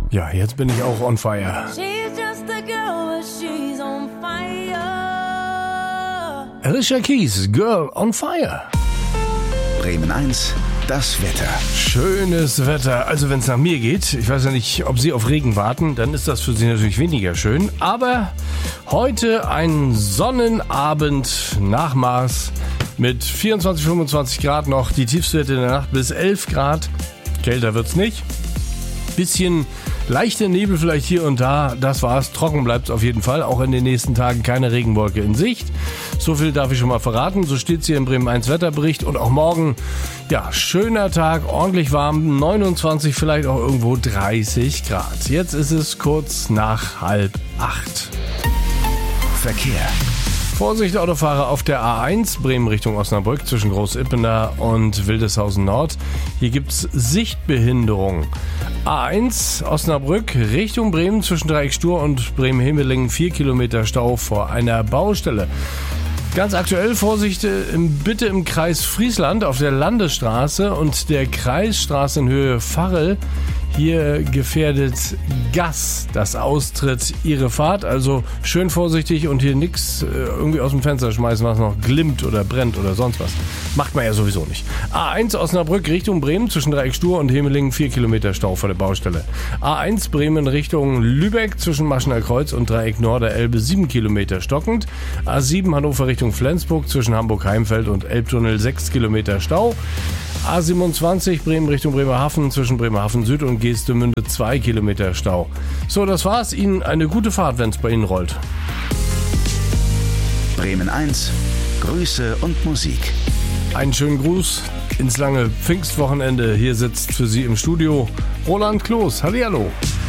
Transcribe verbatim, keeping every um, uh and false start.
Ja, jetzt bin ich auch on fire. She's just a girl, but she's on fire. Alicia Keys, Girl on Fire. Bremen eins, das Wetter. Schönes Wetter. Also wenn es nach mir geht, ich weiß ja nicht, ob Sie auf Regen warten, dann ist das für Sie natürlich weniger schön. Aber heute ein Sonnenabend nach Mars mit vierundzwanzig, fünfundzwanzig Grad noch. Die Tiefstwerte in der Nacht bis elf Grad. Kälter wird's nicht. Bisschen leichter Nebel vielleicht hier und da, das war's. Trocken bleibt's auf jeden Fall. Auch in den nächsten Tagen keine Regenwolke in Sicht. So viel darf ich schon mal verraten. So steht's hier im Bremen eins Wetterbericht. Und auch morgen, ja, schöner Tag, ordentlich warm. neunundzwanzig, vielleicht auch irgendwo dreißig Grad. Jetzt ist es kurz nach halb acht. Verkehr. Vorsicht Autofahrer auf der A eins, Bremen Richtung Osnabrück zwischen Groß-Ippener und Wildeshausen Nord. Hier gibt's Sichtbehinderung. A eins Osnabrück Richtung Bremen zwischen Dreieckstur und Bremen-Hemelingen vier Kilometer Stau vor einer Baustelle. Ganz aktuell Vorsicht bitte im Kreis Friesland auf der Landesstraße und der Kreisstraße in Höhe Varrel. Hier gefährdet Gas das Austritt Ihre Fahrt, also schön vorsichtig und hier nichts irgendwie aus dem Fenster schmeißen, was noch glimmt oder brennt oder sonst was. Macht man ja sowieso nicht. A eins Osnabrück Richtung Bremen zwischen Dreieckstur und Hemelingen vier Kilometer Stau vor der Baustelle. A eins Bremen Richtung Lübeck zwischen Maschener Kreuz und Dreieck Nord der Elbe sieben Kilometer stockend. A sieben Hannover Richtung Flensburg zwischen Hamburg-Heimfeld und Elbtunnel sechs Kilometer Stau. A siebenundzwanzig Bremen Richtung Bremerhaven zwischen Bremerhaven Süd und Geestemünde zwei Kilometer Stau. So, das war's. Ihnen eine gute Fahrt, wenn es bei Ihnen rollt. Bremen eins, Grüße und Musik. Einen schönen Gruß ins lange Pfingstwochenende. Hier sitzt für Sie im Studio Roland Kloß. Hallihallo.